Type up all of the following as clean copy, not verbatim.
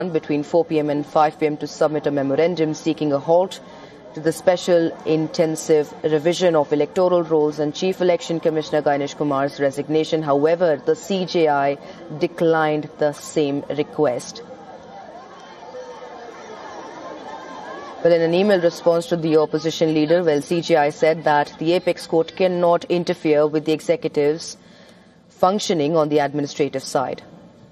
between 4 p.m. and 5 p.m. to submit a memorandum seeking a halt to the special intensive revision of electoral rolls and Chief Election Commissioner Ganesh Kumar's resignation. However, the CJI declined the same request. Well, in an email response to the opposition leader, CJI said that the apex court cannot interfere with the executive's functioning on the administrative side.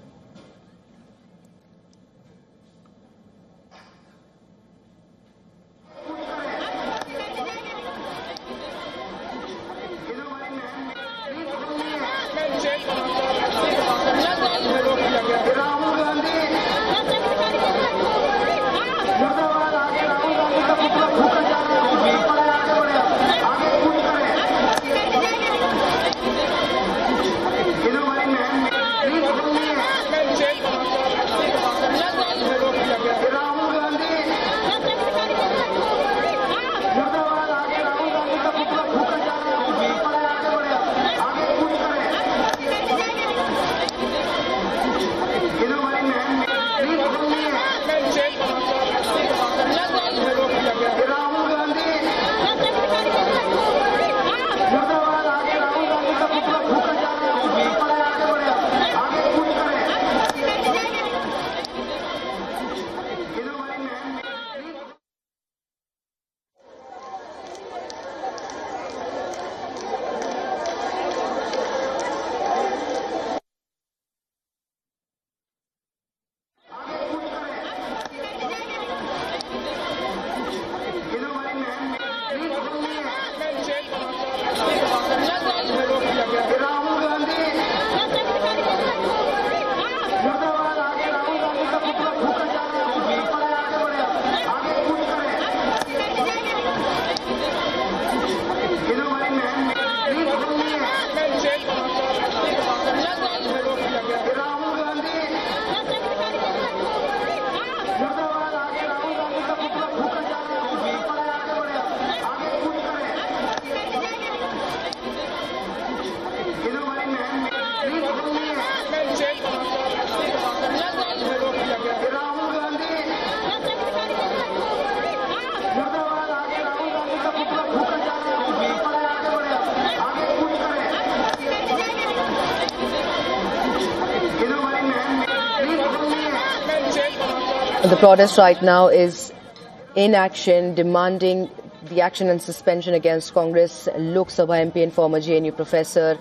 The protest right now is in action, demanding the action and suspension against Congress Lok Sabha MP and former JNU professor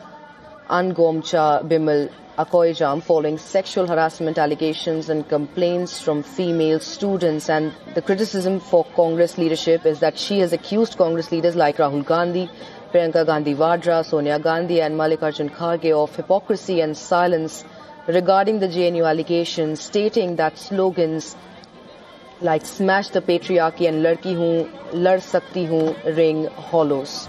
Angomcha Bimal Akoijam following sexual harassment allegations and complaints from female students. And the criticism for Congress leadership is that she has accused Congress leaders like Rahul Gandhi, Priyanka Gandhi Vadra, Sonia Gandhi and Mallikarjun Kharge of hypocrisy and silence regarding the JNU allegations, stating that slogans like "Smash the Patriarchy" and "Ladki Hoon, Lad Sakti Hoon" ring hollows.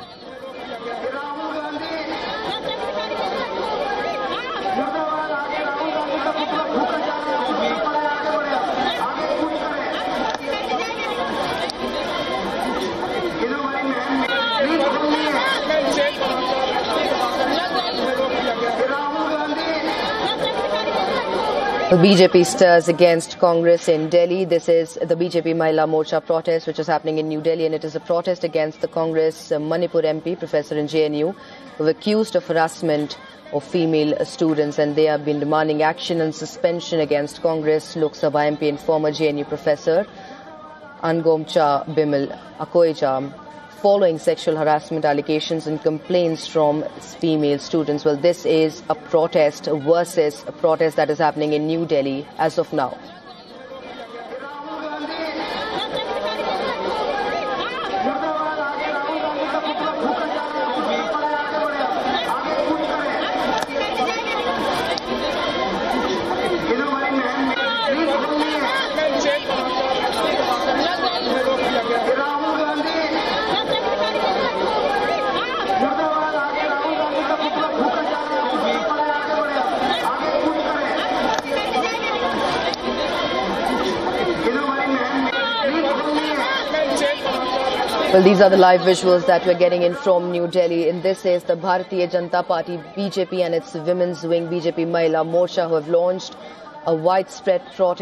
BJP stirs against Congress in Delhi. This is the BJP Mahila Morcha protest which is happening in New Delhi, and it is a protest against the Congress Manipur MP, professor in JNU, who were accused of harassment of female students, and they have been demanding action and suspension against Congress Lok Sabha MP and former JNU professor Angomcha Bimal Akoijam following sexual harassment allegations and complaints from female students. Well, this is a protest versus a protest that is happening in New Delhi as of now. Well, these are the live visuals that we're getting in from New Delhi. And this is the Bharatiya Janata Party, BJP, and its women's wing, BJP Mahila Morcha, who have launched a widespread protest